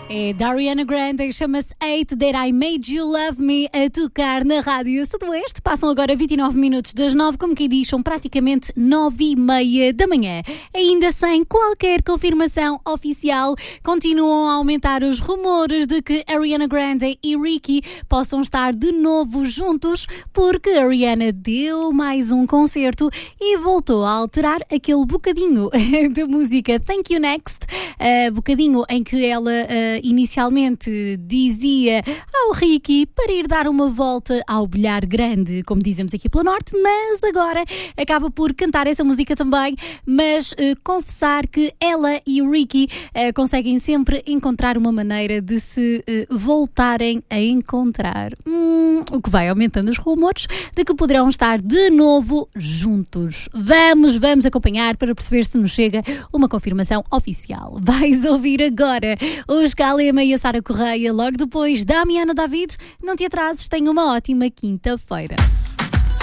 É da Ariana Grande, chama-se Hate That I Made You Love Me, a tocar na Rádio Sudoeste. Passam agora 29 minutos das 9, como quem diz, são praticamente 9h30 da manhã. Ainda sem qualquer confirmação oficial, continuam a aumentar os rumores de que Ariana Grande e Ricky possam estar de novo juntos, porque a Ariana deu mais um concerto e voltou a alterar aquele bocadinho da música Thank You Next, bocadinho em que ela inicialmente dizia ao Ricky para ir dar uma volta ao bilhar grande, como dizemos aqui pelo Norte, mas agora acaba por cantar essa música também, mas confessar que ela e o Ricky conseguem sempre encontrar uma maneira de se voltarem a encontrar, o que vai aumentando os rumores de que poderão estar de novo juntos. Vamos acompanhar para perceber se nos chega uma confirmação oficial. Vais ouvir agora os Kalema e a Sara Correia, logo depois Damiana David. Não te atrases, tenha uma ótima quinta-feira.